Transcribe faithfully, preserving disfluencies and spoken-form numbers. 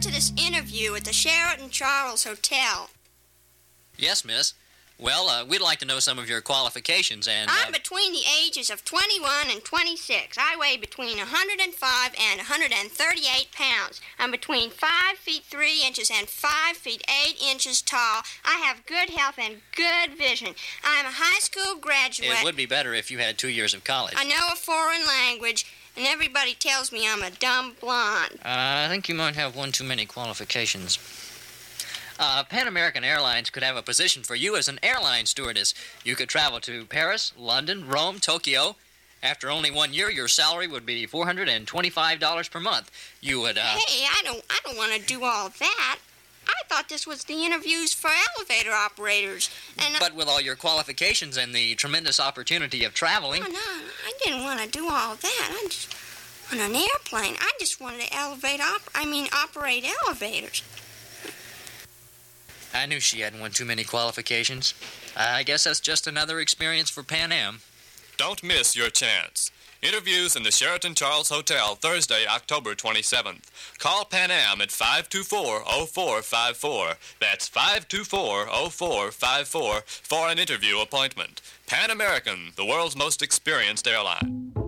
to this interview at the Sheraton Charles Hotel. Yes, miss. Well, uh, we'd like to know some of your qualifications and... Uh... I'm between the ages of twenty-one and twenty-six. I weigh between one hundred five and one hundred thirty-eight pounds. I'm between five feet three inches and five feet eight inches tall. I have good health and good vision. I'm a high school graduate. It would be better if you had two years of college. I know a foreign language, and everybody tells me I'm a dumb blonde. Uh, I think you might have one too many qualifications. Uh, Pan American Airlines could have a position for you as an airline stewardess. You could travel to Paris, London, Rome, Tokyo. After only one year, your salary would be four hundred twenty-five dollars per month. You would, uh... Hey, I don't, I don't want to do all that. I thought this was the interviews for elevator operators. And but with all your qualifications and the tremendous opportunity of traveling... No, no, I didn't want to do all that. I just... On an airplane, I just wanted to elevate op... I mean, operate elevators. I knew she hadn't won too many qualifications. I guess that's just another experience for Pan Am. Don't miss your chance. Interviews in the Sheraton Charles Hotel Thursday, October twenty-seventh. Call Pan Am at five two four, oh four five four. That's five two four, oh four five four for an interview appointment. Pan American, the world's most experienced airline.